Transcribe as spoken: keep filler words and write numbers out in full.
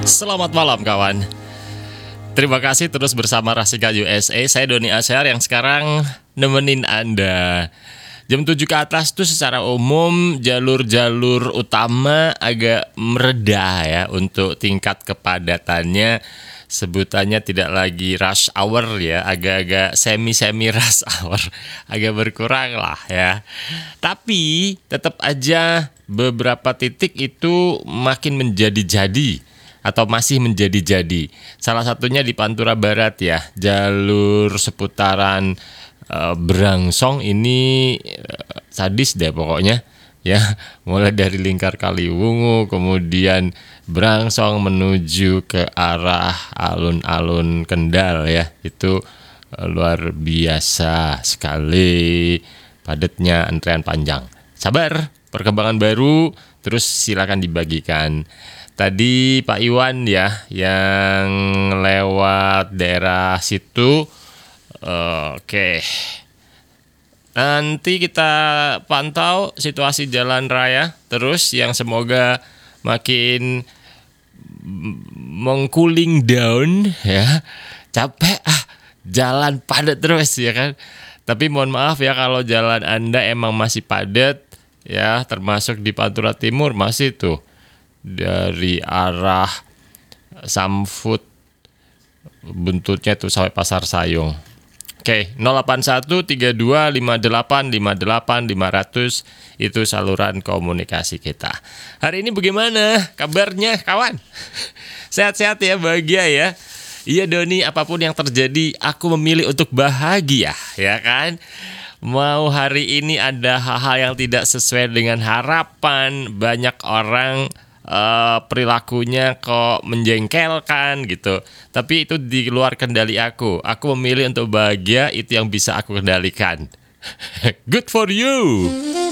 Selamat malam kawan. Terima kasih terus bersama Rasika U S A. Saya Doni Asyar yang sekarang nemenin Anda. Jam tujuh ke atas tuh secara umum jalur-jalur utama agak mereda ya untuk tingkat kepadatannya. Sebutannya tidak lagi rush hour ya, agak-agak semi-semi rush hour, agak berkurang lah ya. Tapi tetap aja beberapa titik itu makin menjadi-jadi atau masih menjadi-jadi. Salah satunya di Pantura Barat ya, jalur seputaran uh, Brangsong ini uh, sadis deh pokoknya ya, mulai dari Lingkar Kaliwungu kemudian Brangsong menuju ke arah alun-alun Kendal ya, itu uh, luar biasa sekali padatnya, antrean panjang. Sabar, perkembangan baru terus silakan dibagikan. Tadi Pak Iwan ya yang lewat daerah situ. Oke. Nanti kita pantau situasi jalan raya terus yang semoga makin mengcooling down ya. Capek ah, jalan padat terus ya kan. Tapi mohon maaf ya kalau jalan Anda emang masih padat ya, termasuk di Pantura Timur masih tuh dari arah Samfut buntutnya tuh sampai Pasar Sayung. Oke, nol delapan satu tiga dua lima delapan lima delapan lima nol nol itu saluran komunikasi kita. Hari ini bagaimana kabarnya kawan? Sehat-sehat ya, bahagia ya. Iya Doni, apapun yang terjadi aku memilih untuk bahagia ya kan. Mau hari ini ada hal-hal yang tidak sesuai dengan harapan, banyak orang Uh, perilakunya kok menjengkelkan gitu. Tapi itu di luar kendali aku. Aku memilih untuk bahagia, itu yang bisa aku kendalikan. Good for you.